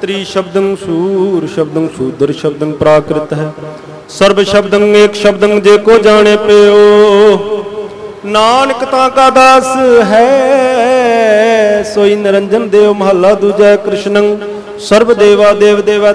खत्री शब्दं सूर शब्दं शूद्र शब्दं प्राकृत है सर्व शब्दं एक शब्दं जेको जाने पियो नानक ताका दास है सोई निरंजन देव महला दूजा कृष्णं सर्व देवा देव देवा